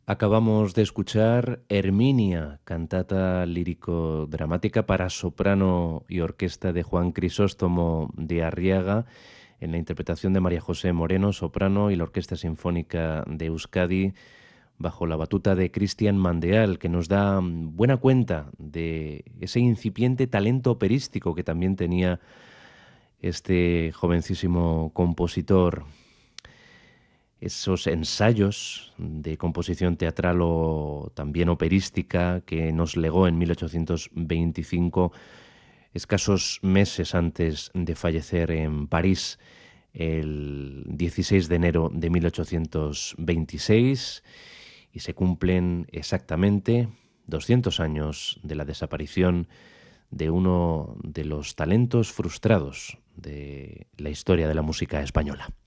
Acabamos de escuchar Herminia, cantata lírico-dramática para soprano y orquesta de Juan Crisóstomo de Arriaga, en la interpretación de María José Moreno, soprano, y la Orquesta Sinfónica de Euskadi, bajo la batuta de Cristian Mandeal, que nos da buena cuenta de ese incipiente talento operístico que también tenía este jovencísimo compositor. Esos ensayos de composición teatral o también operística que nos legó en 1825, escasos meses antes de fallecer en París, el 16 de enero de 1826, y se cumplen exactamente 200 años de la desaparición de uno de los talentos frustrados de la historia de la música española.